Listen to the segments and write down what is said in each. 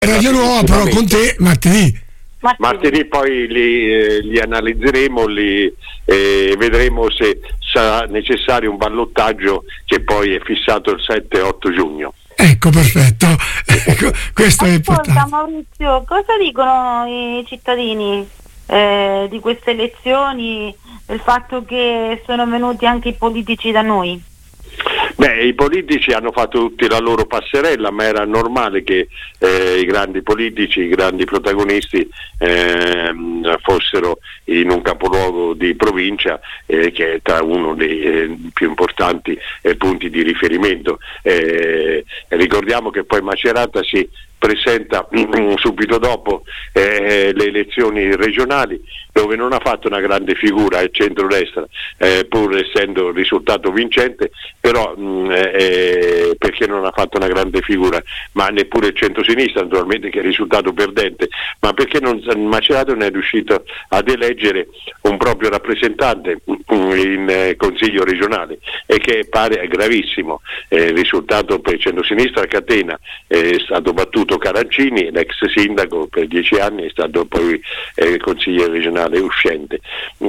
Radio Nuova però con te martedì. Martedì poi li analizzeremo, e vedremo se sarà necessario un ballottaggio che poi è fissato il 7-8 giugno. Ecco, perfetto. Questo è importante. Ascolta Maurizio, cosa dicono i cittadini di queste elezioni, del fatto che sono venuti anche i politici da noi? Beh, i politici hanno fatto tutti la loro passerella, ma era normale che i grandi politici, i grandi protagonisti fossero in un capoluogo di provincia che è tra uno dei più importanti punti di riferimento. Ricordiamo che poi Macerata si presenta subito dopo le elezioni regionali, dove non ha fatto una grande figura il centrodestra, pur essendo risultato vincente, però perché non ha fatto una grande figura, ma neppure il centrosinistra naturalmente, che è risultato perdente, ma perché Macerata non è riuscito ad eleggere un proprio rappresentante in consiglio regionale, e che pare è gravissimo. Il risultato per il centrosinistra: Catena è stato battuto Carancini, l'ex sindaco per 10 anni, è stato poi consigliere regionale uscente,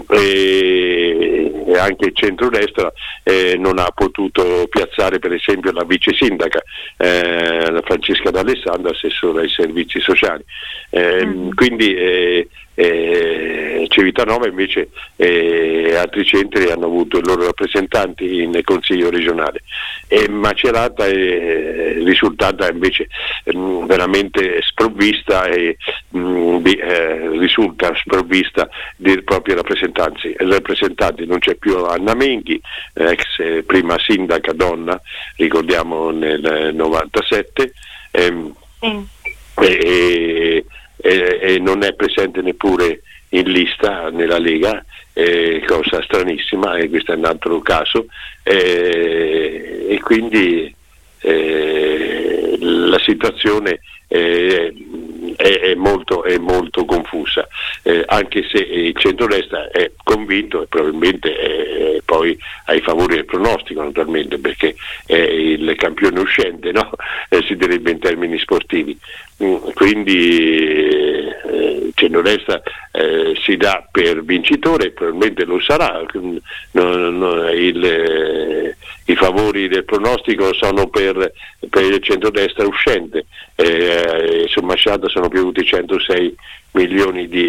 e anche il centrodestra non ha potuto piazzare per esempio la vice sindaca Francesca D'Alessandro, assessore ai servizi sociali, quindi Civitanova invece e altri centri hanno avuto i loro rappresentanti in consiglio regionale, e Macerata è risultata invece veramente sprovvista e risulta sprovvista di propri rappresentanti. Non c'è più Anna Menghi, ex prima sindaca donna, ricordiamo nel 97, e non è presente neppure in lista nella Lega, cosa stranissima, e questo è un altro caso, e quindi la situazione è molto confusa, anche se il centrodestra è convinto, e probabilmente poi ai favori del pronostico naturalmente, perché è il campione uscente, no? Si direbbe in termini sportivi. Quindi il centrodestra si dà per vincitore, probabilmente lo sarà. I favori del pronostico sono per il centrodestra uscente. Su Masciata sono piovuti 106 milioni di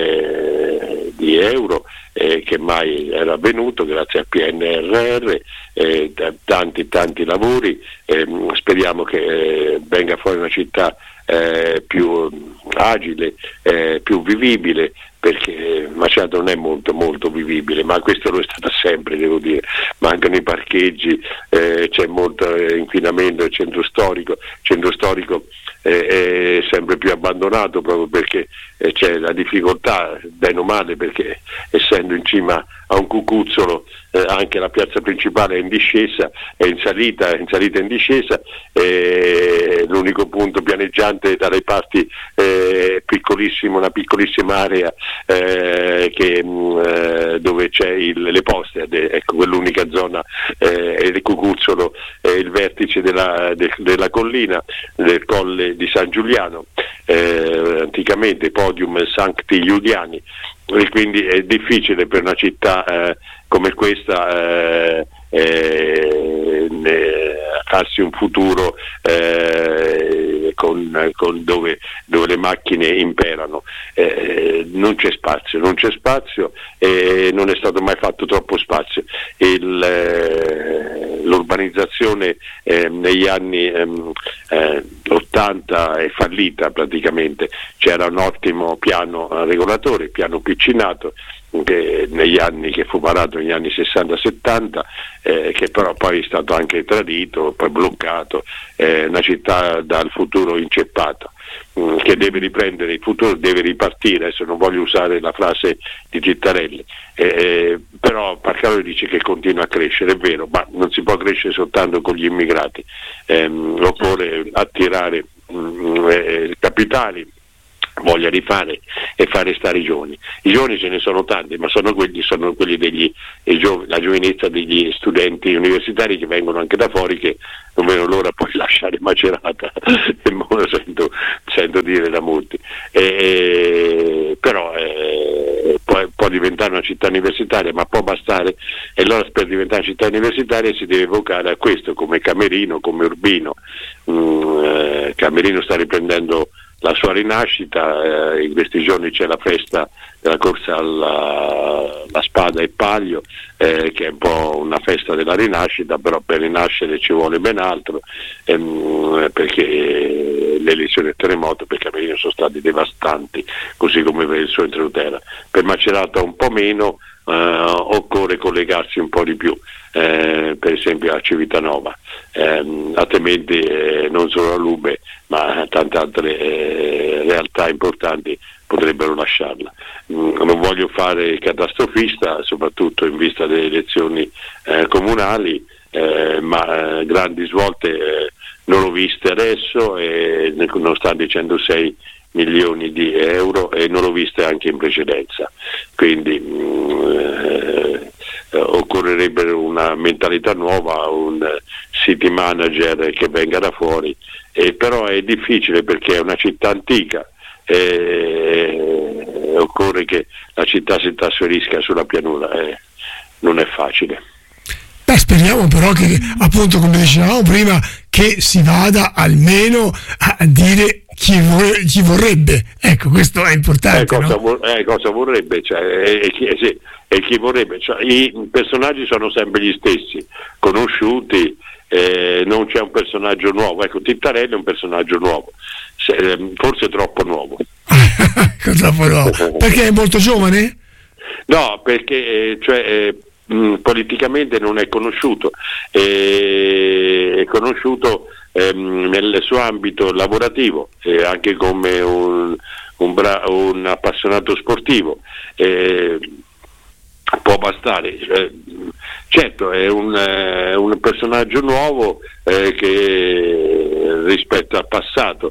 euro, che mai era avvenuto grazie al PNRR, tanti lavori. Speriamo che venga fuori una città più agile, più vivibile, perché Macerata non è molto vivibile, ma questo lo è stata sempre, devo dire. Mancano i parcheggi, c'è molto inquinamento, il centro storico è sempre più abbandonato, proprio perché c'è la difficoltà, bene o male, perché essendo in cima a un cucuzzolo anche la piazza principale è in discesa, è in salita e in discesa, l'unico punto pianeggiante dalle parti una piccolissima area dove c'è le poste, ecco, quell'unica zona è il cucuzzolo, il vertice della collina, del colle di San Giuliano, anticamente Podium Sancti Giuliani, e quindi è difficile per una città come questa farsi un futuro con dove le macchine imperano. Non c'è spazio, e non è stato mai fatto troppo spazio. L'urbanizzazione negli anni 80 è fallita praticamente. C'era un ottimo piano regolatore, piano piccinato, che negli anni che fu varato negli anni 60-70, che però poi è stato anche tradito, poi bloccato, una città dal futuro inceppato, che deve riprendere il futuro, deve ripartire. Adesso non voglio usare la frase di Tittarelli, però Parcaro dice che continua a crescere, è vero, ma non si può crescere soltanto con gli immigrati, occorre attirare capitali, voglia di fare e fare stare i giovani. I giovani ce ne sono tanti, ma sono quelli la giovinezza degli studenti universitari che vengono anche da fuori, che non vedono l'ora poi lasciare Macerata e lo sento dire da molti. Però può diventare una città universitaria, ma può bastare, e allora per diventare una città universitaria si deve evocare a questo, come Camerino, come Urbino. Camerino sta riprendendo la sua rinascita, in questi giorni c'è la festa della corsa alla spada e paglio, che è un po' una festa della rinascita, però per rinascere ci vuole ben altro, perché le elezioni del terremoto per Camerino sono state devastanti, così come per il suo Intrautera. Per Macerata un po' meno, occorre collegarsi un po' di più, per esempio a Civitanova, altrimenti non solo a Lube ma tante altre realtà importanti potrebbero lasciarla. Non voglio fare catastrofista, soprattutto in vista delle elezioni comunali, ma grandi svolte non l'ho viste adesso, nonostante 106 milioni di euro, e non l'ho viste anche in precedenza, quindi occorrerebbe una mentalità nuova, un city manager che venga da fuori, però è difficile perché è una città antica, occorre che la città si trasferisca sulla pianura, non è facile. Speriamo però che, appunto, come dicevamo prima, che si vada almeno a dire chi vorrebbe. Ecco, questo è importante. Cosa vorrebbe, e chi vorrebbe. Cioè, i personaggi sono sempre gli stessi, conosciuti, non c'è un personaggio nuovo. Ecco, Tittarelli è un personaggio nuovo, forse troppo nuovo. Troppo nuovo. Perché è molto giovane? No, perché politicamente non è conosciuto, è conosciuto nel suo ambito lavorativo, anche come un appassionato sportivo, può bastare. Certo è un personaggio nuovo, che rispetto al passato,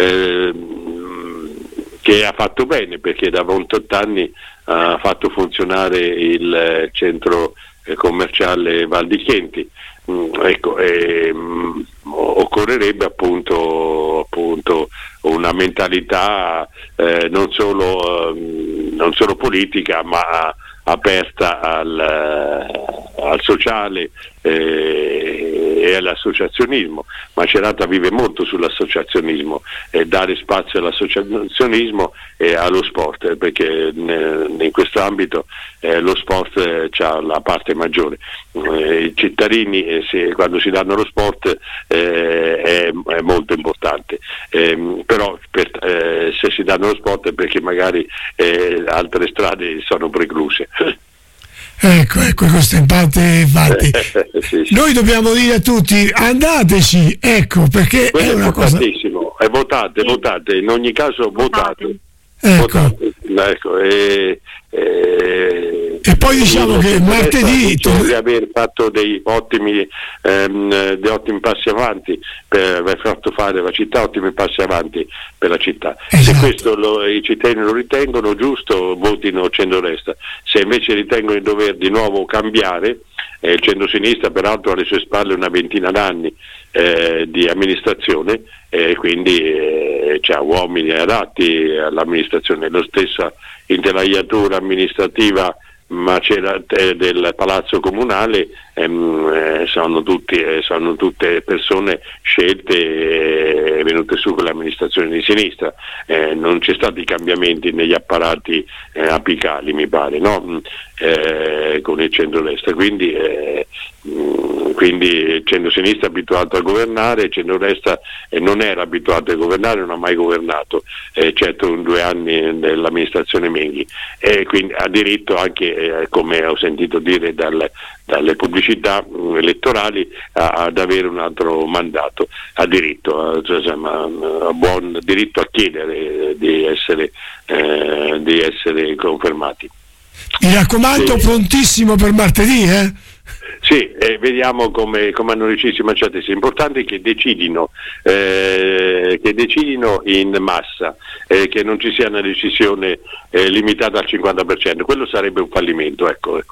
che ha fatto bene, perché da 28 anni ha fatto funzionare il centro commerciale Val di Chienti. Ecco, occorrerebbe appunto una mentalità non solo politica, ma aperta al sociale e all'associazionismo. Macerata vive molto sull'associazionismo, e dare spazio all'associazionismo e allo sport, perché in questo ambito lo sport ha la parte maggiore. I cittadini, quando si danno lo sport, è molto importante, però se si danno lo sport è perché magari altre strade sono precluse. Ecco, questo in parte infatti. Sì. Noi dobbiamo dire a tutti: andateci, ecco, perché quello è una cosa. Importantissimo, votate, in ogni caso votate. Ecco. E poi diciamo che martedì di aver fatto dei ottimi passi avanti, per aver fatto fare la città ottimi passi avanti per la città. Esatto. Se questo i cittadini lo ritengono giusto, votino centrodestra. Se invece ritengono di dover di nuovo cambiare, il centrosinistra peraltro ha alle sue spalle una ventina d'anni di amministrazione, quindi c'ha uomini adatti all'amministrazione. Lo stessa intelaiatura amministrativa del Palazzo Comunale sono tutte persone scelte, venute su con l'amministrazione di sinistra, non c'è stati cambiamenti negli apparati apicali, mi pare, no? Con il centrodestra, quindi il centrosinistra è abituato a governare, il centrodestra non era abituato a governare, non ha mai governato, certo in 2 anni dell'amministrazione Menghi, e quindi ha diritto anche, come ho sentito dire dalle pubblicità elettorali, ad avere un altro mandato, ha diritto, ha buon diritto a chiedere di essere confermati. Mi raccomando, prontissimo per martedì, Sì, vediamo come hanno deciso i Manchester. È importante che decidino in massa, che non ci sia una decisione limitata al 50%. Quello sarebbe un fallimento.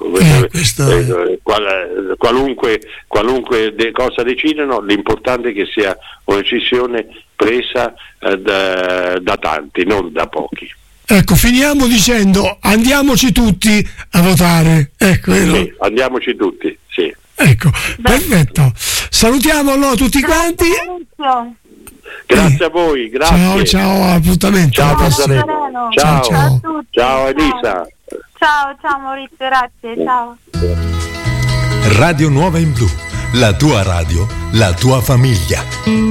Qualunque cosa decidano, l'importante è che sia una decisione presa da tanti, non da pochi. Ecco, finiamo dicendo andiamoci tutti a votare. Ecco, sì, andiamoci tutti, sì. Ecco, perfetto. Salutiamo allora tutti quanti. Grazie a voi, grazie. Ciao, appuntamento. Ciao, ciao. Ciao Elisa. Ciao Maurizio, grazie, ciao. Radio Nuova in Blu, la tua radio, la tua famiglia.